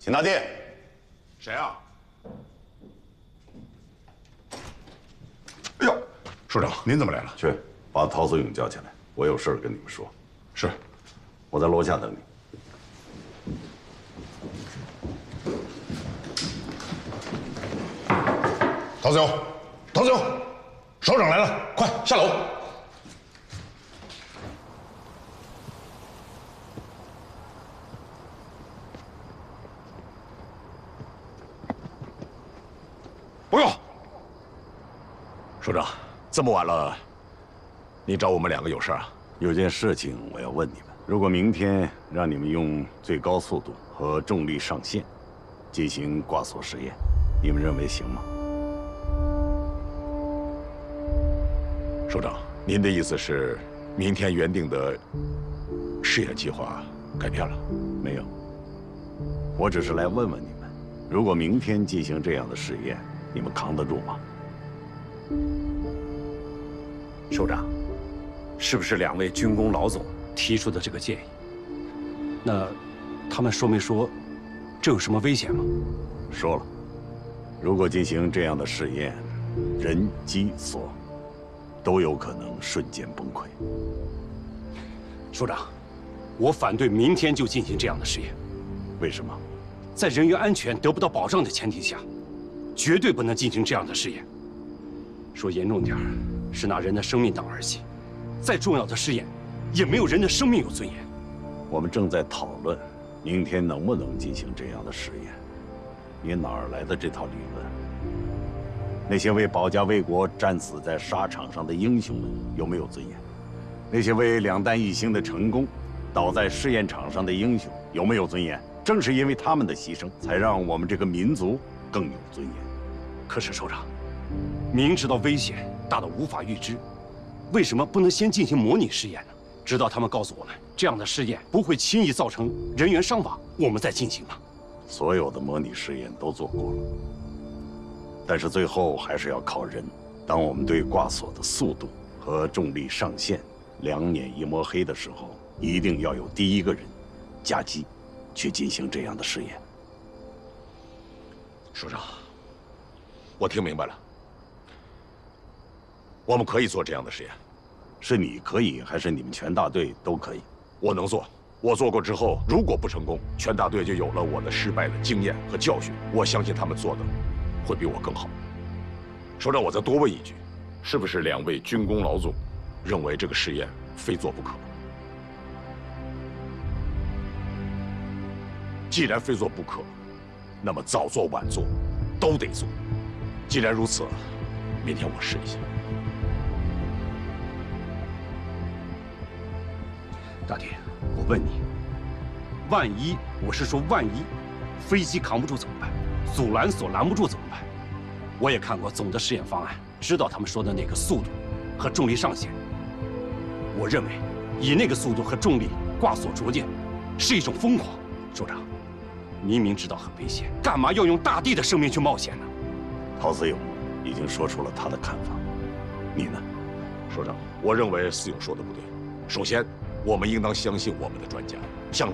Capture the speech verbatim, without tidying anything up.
秦大帝， 谁啊？哎呦，署长，您怎么来了？ 去把陶思勇叫起来，我有事跟你们说。 是， 我在楼下等你。 陶思勇，陶思勇，首长来了，快下楼。 不用，署长，这么晚了，你找我们两个有事啊？ 有件事情我要问你们：如果明天让你们用最高速度和重力上限进行挂锁实验，你们认为行吗？ 署长，您的意思是，明天原定的试验计划改变了？ 没有，我只是来问问你们：如果明天进行这样的试验， 你们扛得住吗？ 首长，是不是两位军工老总提出的这个建议？那他们说没说这有什么危险吗？ 说了，如果进行这样的试验，人机锁都有可能瞬间崩溃。 首长，我反对明天就进行这样的试验。 为什么？ 在人员安全得不到保障的前提下。 绝对不能进行这样的试验。说严重点儿，是拿人的生命当儿戏。再重要的试验，也没有人的生命有尊严。 我们正在讨论，明天能不能进行这样的试验。你哪儿来的这套理论？那些为保家卫国战死在沙场上的英雄们有没有尊严？那些为两弹一星的成功倒在试验场上的英雄有没有尊严？正是因为他们的牺牲，才让我们这个民族 更有尊严。 可是首长，明知道危险大到无法预知，为什么不能先进行模拟试验呢？直到他们告诉我们这样的试验不会轻易造成人员伤亡，我们再进行呢？ 所有的模拟试验都做过了，但是最后还是要靠人。当我们对挂锁的速度和重力上限两眼一摸黑的时候，一定要有第一个人夹击，去进行这样的试验。 署长，我听明白了，我们可以做这样的实验。 是你可以，还是你们全大队都可以？ 我能做，我做过之后，如果不成功，全大队就有了我的失败的经验和教训。我相信他们做的会比我更好。首长，我再多问一句，是不是两位军工老总认为这个实验非做不可？既然非做不可， 那么早做晚做，都得做。既然如此，明天我试一下。 大弟，我问你，万一我是说万一，飞机扛不住怎么办？阻拦索拦不住怎么办？我也看过总的试验方案，知道他们说的那个速度和重力上限。我认为，以那个速度和重力挂锁着舰，是一种疯狂。首长。 明明知道很危险，干嘛要用大地的生命去冒险呢？ 陶思勇已经说出了他的看法，你呢？ 首长，我认为思勇说的不对。首先，我们应当相信我们的专家。